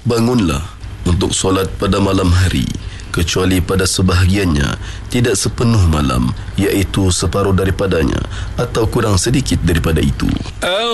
Bangunlah untuk solat pada malam hari, kecuali pada sebahagiannya, tidak sepenuh malam, iaitu separuh daripadanya atau kurang sedikit daripada itu.